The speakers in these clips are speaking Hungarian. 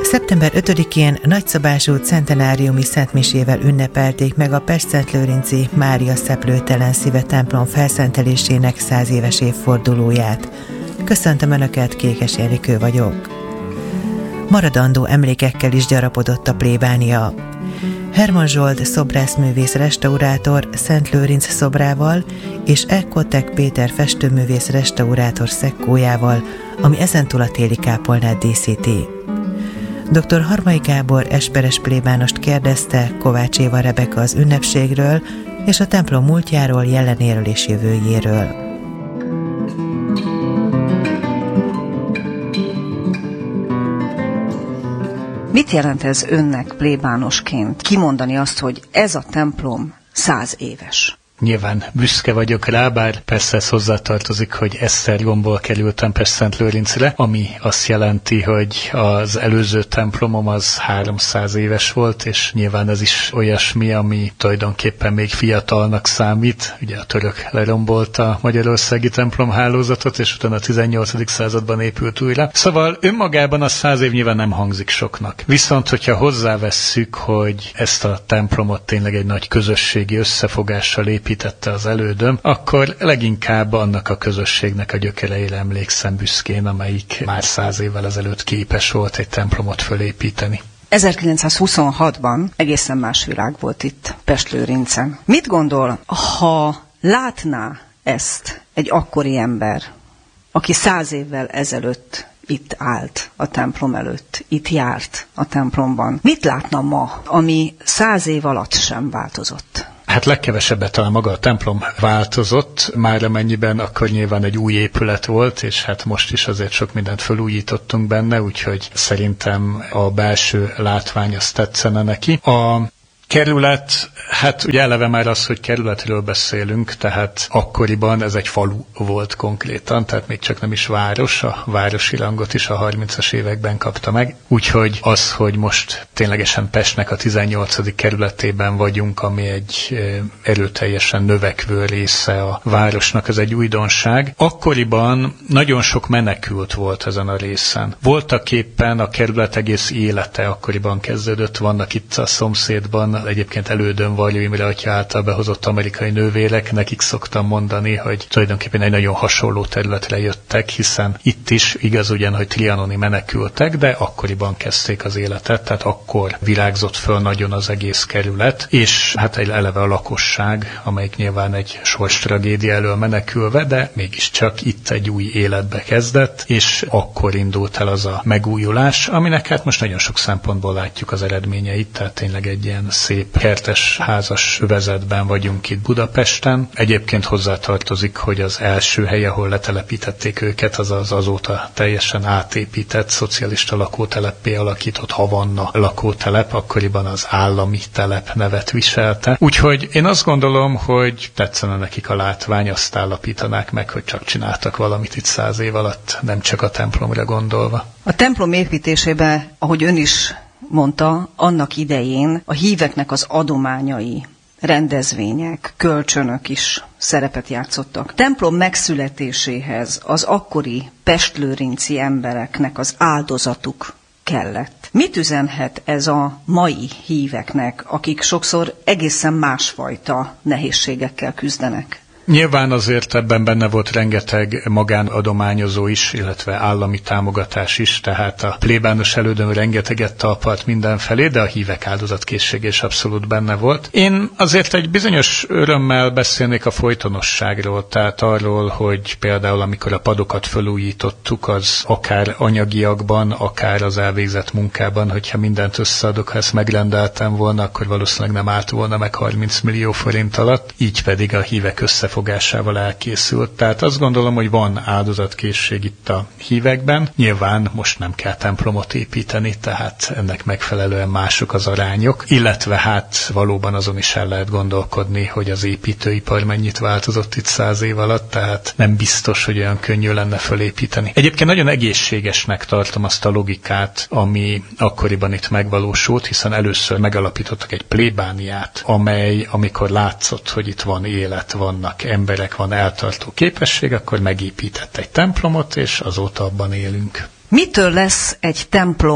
Szeptember 5-én nagyszabású centenáriumi szentmisével ünnepelték meg a Pestszentlőrinci Mária Szeplőtelen Szíve templom felszentelésének 100 éves évfordulóját. Köszöntöm Önöket, Kékes Enikő vagyok. Maradandó emlékekkel is gyarapodott a plébánia. Herman Zsolt szobrászművész restaurátor Szent Lőrinc szobrával és Ekkotek Péter festőművész restaurátor szekkójával, ami ezentúl a téli kápolnát díszíti. Dr. Harmai Gábor esperes plébánost kérdezte Kovács Éva Rebeka az ünnepségről és a templom múltjáról, jelenéről és jövőjéről. Mit jelent ez önnek plébánosként kimondani azt, hogy ez a templom 100 éves? Nyilván büszke vagyok rá, bár persze ez hozzátartozik, hogy Esztergomból kerültem Pestszentlőrincre, ami azt jelenti, hogy az előző templomom az 300 éves volt, és nyilván ez is olyasmi, ami tulajdonképpen még fiatalnak számít. Ugye a török lerombolta a magyarországi templomhálózatot, és utána a 18. században épült újra. Szóval önmagában a 100 év nyilván nem hangzik soknak. Viszont, hogyha hozzávesszük, hogy ezt a templomot tényleg egy nagy közösségi összefogással építette az elődöm, akkor leginkább annak a közösségnek a gyökereire emlékszem büszkén, amelyik már 100 évvel ezelőtt képes volt egy templomot fölépíteni. 1926-ban egészen más világ volt itt Pestlőrincen. Mit gondol, ha látná ezt egy akkori ember, aki 100 évvel ezelőtt itt állt a templom előtt, itt járt a templomban? Mit látna ma, ami 100 év alatt sem változott? Hát legkevesebbet talán maga a templom változott, már amennyiben akkor nyilván egy új épület volt, és hát most is azért sok mindent felújítottunk benne, úgyhogy szerintem a belső látvány az tetszene neki. A kerület, hát ugye eleve már az, hogy kerületről beszélünk, tehát akkoriban ez egy falu volt konkrétan, tehát még csak nem is város, a városi rangot is a 30-as években kapta meg. Úgyhogy az, hogy most ténylegesen Pestnek a 18. kerületében vagyunk, ami egy erőteljesen növekvő része a városnak, ez egy újdonság. Akkoriban nagyon sok menekült volt ezen a részen. Voltak éppen a kerület egész élete akkoriban kezdődött, vannak itt a szomszédban, egyébként elődön Varjú Imre atya által behozott amerikai nővérek, nekik szoktam mondani, hogy tulajdonképpen egy nagyon hasonló területre jöttek, hiszen itt is igaz ugyan, hogy trianoni menekültek, de akkoriban kezdték az életet, tehát akkor virágzott föl nagyon az egész kerület, és hát egy eleve a lakosság, amelyik nyilván egy sorstragédia elől menekülve, de mégiscsak itt egy új életbe kezdett, és akkor indult el az a megújulás, aminek hát most nagyon sok szempontból látjuk az eredményeit, tehát tényleg egy ilyen szép kertes házas övezetben vagyunk itt Budapesten. Egyébként hozzátartozik, hogy az első hely, ahol letelepítették őket, az azóta teljesen átépített szocialista lakóteleppé alakított Havanna lakótelep, akkoriban az állami telep nevet viselte. Úgyhogy én azt gondolom, hogy tetszene nekik a látvány, azt állapítanák meg, hogy csak csináltak valamit itt 100 év alatt, nem csak a templomra gondolva. A templom építésébe, ahogy ön is mondta, annak idején a híveknek az adományai, rendezvények, kölcsönök is szerepet játszottak. Templom megszületéséhez az akkori pestlőrinci embereknek az áldozatuk kellett. Mit üzenhet ez a mai híveknek, akik sokszor egészen másfajta nehézségekkel küzdenek? Nyilván azért ebben benne volt rengeteg magánadományozó is, illetve állami támogatás is, tehát a plébános elődöm rengeteget talpalt mindenfelé, de a hívek áldozatkészsége is abszolút benne volt. Én azért egy bizonyos örömmel beszélnék a folytonosságról, tehát arról, hogy például amikor a padokat felújítottuk, az akár anyagiakban, akár az elvégzett munkában, hogyha mindent összeadok, ha ezt megrendeltem volna, akkor valószínűleg nem állt volna meg 30 millió forint alatt, így pedig a hívek összefogásával elkészült. Tehát azt gondolom, hogy van áldozatkészség itt a hívekben. Nyilván most nem kell templomot építeni, tehát ennek megfelelően mások az arányok, illetve hát valóban azon is el lehet gondolkodni, hogy az építőipar mennyit változott itt 100 év alatt, tehát nem biztos, hogy olyan könnyű lenne fölépíteni. Egyébként nagyon egészségesnek tartom azt a logikát, ami akkoriban itt megvalósult, hiszen először megalapítottak egy plébániát, amely, amikor látszott, hogy itt van élet, vannak emberek, van eltartó képesség, akkor megépített egy templomot, és azóta abban élünk. Mitől lesz egy templom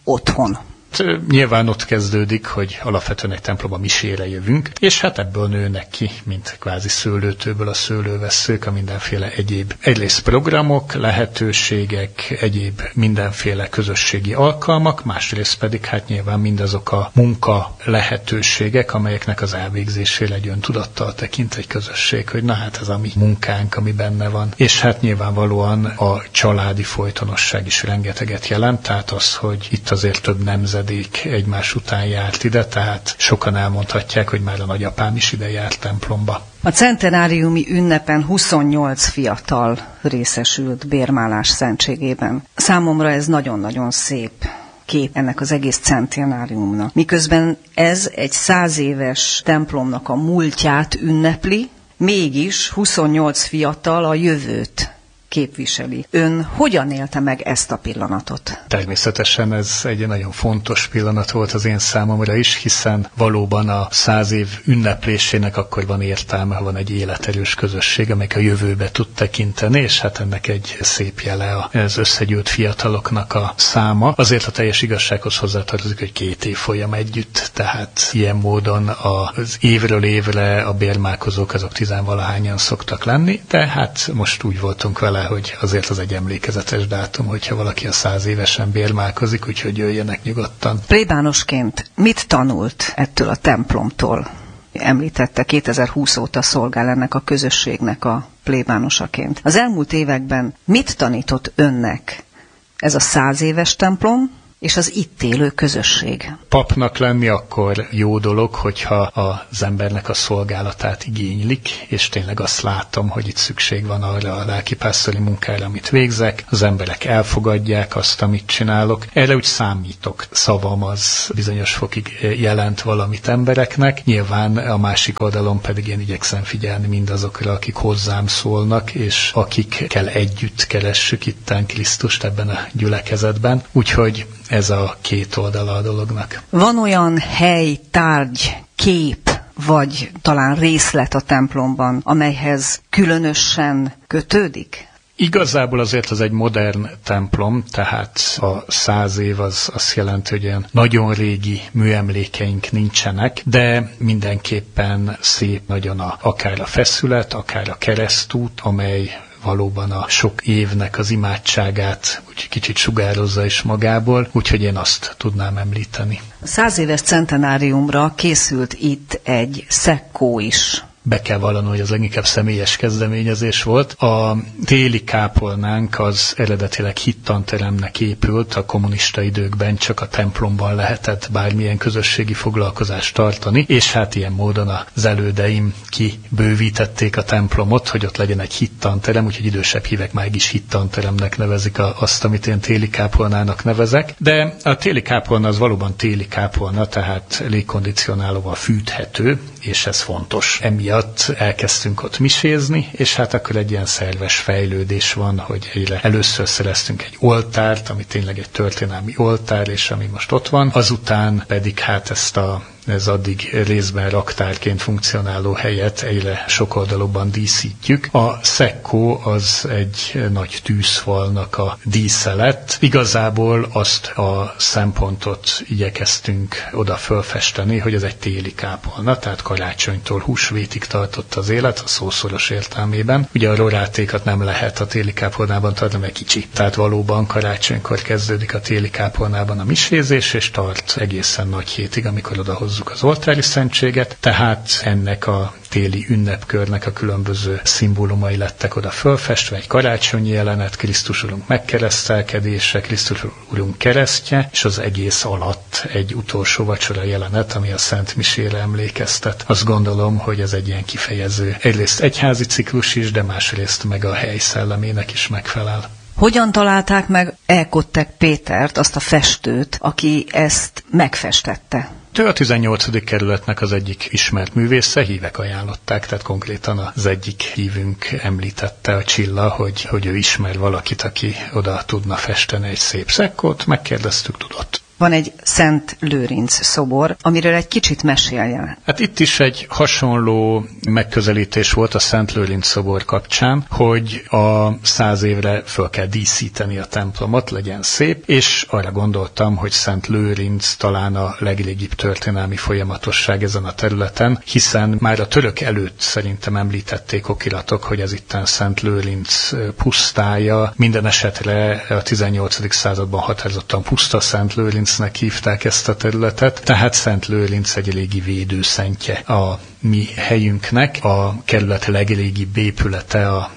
otthon? Nyilván ott kezdődik, hogy alapvetően egy templomba misére jövünk, és hát ebből nőnek ki, mint kvázi szőlőtőből a szőlővesszők, a mindenféle egyéb egyrészt programok, lehetőségek, egyéb mindenféle közösségi alkalmak, másrészt pedig hát nyilván mindazok a munka lehetőségek, amelyeknek az elvégzésére egy öntudattal tekint egy közösség, hogy na hát ez a mi munkánk, ami benne van. És hát nyilvánvalóan a családi folytonosság is rengeteget jelent, tehát az, hogy itt azért több nemzedék egymás után járt ide, tehát sokan elmondhatják, hogy már a nagyapám is ide járt templomba. A centenáriumi ünnepen 28 fiatal részesült bérmálás szentségében. Számomra ez nagyon-nagyon szép kép ennek az egész centenáriumnak. Miközben ez egy 100 éves templomnak a múltját ünnepli, mégis 28 fiatal a jövőt képviseli. Ön hogyan élte meg ezt a pillanatot? Természetesen ez egy nagyon fontos pillanat volt az én számomra is, hiszen valóban a 100 év ünneplésének akkor van értelme, ha van egy életerős közösség, amelyik a jövőbe tud tekinteni, és hát ennek egy szép jele az összegyűlt fiataloknak a száma. Azért a teljes igazsághoz hozzátartozik, hogy 2 évfolyam együtt, tehát ilyen módon az évről évre a bérmálkozók azok 10-valahányan szoktak lenni, de hát most úgy voltunk vele, hogy azért az egy emlékezetes dátum, hogyha valaki a 100 évesen bérmálkozik, úgyhogy jöjjenek nyugodtan. Plébánosként mit tanult ettől a templomtól? Említette, 2020 óta szolgál ennek a közösségnek a plébánosaként. Az elmúlt években mit tanított önnek ez a 100 éves templom, és az itt élő közösség? Papnak lenni akkor jó dolog, hogyha az embernek a szolgálatát igénylik, és tényleg azt látom, hogy itt szükség van arra a lelkipásztori munkára, amit végzek, az emberek elfogadják azt, amit csinálok. Erre úgy számítok. Szavam az bizonyos fokig jelent valamit embereknek. Nyilván a másik oldalon pedig én igyekszem figyelni mindazokra, akik hozzám szólnak, és akikkel együtt keressük itten Krisztust ebben a gyülekezetben. Úgyhogy ez a 2 oldala a dolognak. Van olyan hely, tárgy, kép, vagy talán részlet a templomban, amelyhez különösen kötődik? Igazából azért az egy modern templom, tehát a 100 év az azt jelenti, hogy olyan nagyon régi műemlékeink nincsenek, de mindenképpen szép nagyon akár a feszület, akár a keresztút, amely valóban a sok évnek az imádságát úgy kicsit sugározza is magából, úgyhogy én azt tudnám említeni. A 100 éves centenáriumra készült itt egy szekkó is. Be kell vallani, hogy az leginkább személyes kezdeményezés volt. A téli kápolnánk az eredetileg hittanteremnek épült, a kommunista időkben csak a templomban lehetett bármilyen közösségi foglalkozást tartani, és hát ilyen módon az elődeim kibővítették a templomot, hogy ott legyen egy hittanterem, úgyhogy idősebb hívek már is hittanteremnek nevezik azt, amit én téli kápolnának nevezek. De a téli kápolna az valóban téli kápolna, tehát légkondicionálóval fűthető, és ez fontos. Emiatt elkezdtünk ott misézni, és hát akkor egy ilyen szerves fejlődés van, hogy egyre először szereztünk egy oltárt, ami tényleg egy történelmi oltár, és ami most ott van. Azután pedig hát ez addig részben raktárként funkcionáló helyet egyre sokoldalúbban díszítjük. A szekkó az egy nagy tűzfalnak a dísze lett. Igazából azt a szempontot igyekeztünk oda fölfesteni, hogy ez egy téli kápolna, tehát karácsonytól húsvétig tartott az élet, a szószoros értelmében. Ugye a rorátékat nem lehet a téli kápolnában tartani, mert kicsi. Tehát valóban karácsonykor kezdődik a téli kápolnában a misézés, és tart egészen nagy hétig, amikor odahozzuk az oltári szentséget, tehát ennek a téli ünnepkörnek a különböző szimbólumai lettek oda fölfestve, egy karácsonyi jelenet, Krisztus Urunk megkeresztelkedése, Krisztus Urunk keresztje, és az egész alatt egy utolsó vacsora jelenet, ami a Szent Misére emlékeztet. Azt gondolom, hogy ez egy ilyen kifejező, egyrészt egyházi ciklus is, de másrészt meg a hely szellemének is megfelel. Hogyan találták meg Elkottek Pétert, azt a festőt, aki ezt megfestette? Ő a 18. kerületnek az egyik ismert művésze, hívek ajánlották, tehát konkrétan az egyik hívünk említette, a Csilla, hogy ő ismer valakit, aki oda tudna festeni egy szép szekkót, megkérdeztük, tudott. Van egy Szent Lőrinc szobor, amiről egy kicsit meséljen. Hát itt is egy hasonló megközelítés volt a Szent Lőrinc szobor kapcsán, hogy a 100 évre föl kell díszíteni a templomot, legyen szép, és arra gondoltam, hogy Szent Lőrinc talán a legrégibb történelmi folyamatosság ezen a területen, hiszen már a török előtt szerintem említették okiratok, hogy ez itten Szent Lőrinc pusztája. Minden esetre a 18. században határozottan puszta Szent Lőrincnek hívták ezt a területet, tehát Szent Lőrinc egy régi védőszentje a mi helyünknek. A kerület legrégibb épülete a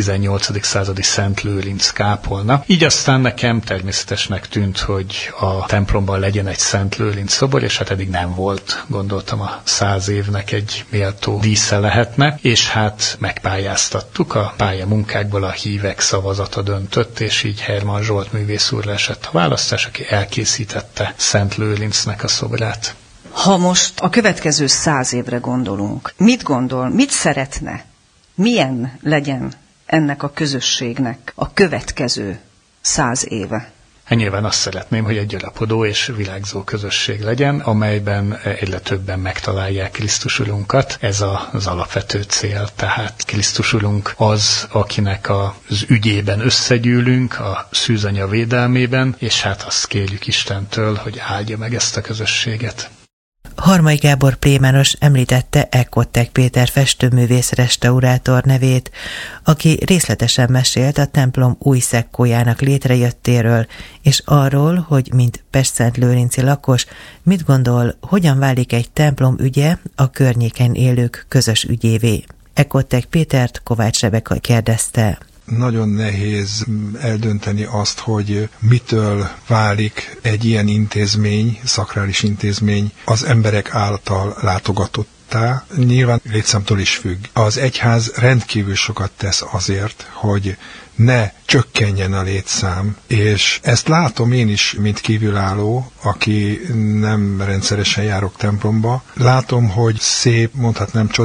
18. századi Szent Lőrinc kápolna. Így aztán nekem természetesnek tűnt, hogy a templomban legyen egy Szent Lőrinc szobor, és hát eddig nem volt. Gondoltam, a 100 évnek egy méltó dísze lehetne, és hát megpályáztattuk. A pályamunkákból a hívek szavazata döntött, és így Herman Zsolt művész úrra esett a választás, aki elkészítette Szent Lőrincnek a szobrát. Ha most a következő 100 évre gondolunk, mit gondol, mit szeretne, milyen legyen ennek a közösségnek a következő 100 éve? Hát nyilván azt szeretném, hogy egy gyarapodó és virágzó közösség legyen, amelyben egyre többen megtalálják Krisztus Urunkat. Ez az alapvető cél. Tehát Krisztus Urunk az, akinek az ügyében összegyűlünk, a szűzanya védelmében, és hát azt kérjük Istentől, hogy áldja meg ezt a közösséget. Harmai Gábor plébános említette Ekottek Péter festőművész restaurátor nevét, aki részletesen mesélt a templom új szekkójának létrejöttéről, és arról, hogy mint pestszentlőrinci lakos, mit gondol, hogyan válik egy templom ügye a környéken élők közös ügyévé. Ekottek Pétert Kovács Rebeka kérdezte. Nagyon nehéz eldönteni azt, hogy mitől válik egy ilyen intézmény, szakrális intézmény az emberek által látogatottá. Nyilván létszámtól is függ. Az egyház rendkívül sokat tesz azért, hogy ne csökkenjen a létszám, és ezt látom én is, mint kívülálló, aki nem rendszeresen járok templomba. Látom, hogy szép, mondhatnám